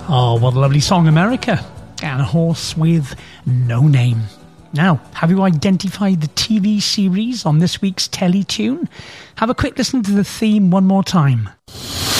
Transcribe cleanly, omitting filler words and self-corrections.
Oh, what a lovely song, America. And a horse with no name. Now, have you identified the TV series on this week's Telly Tune? Have a quick listen to the theme one more time.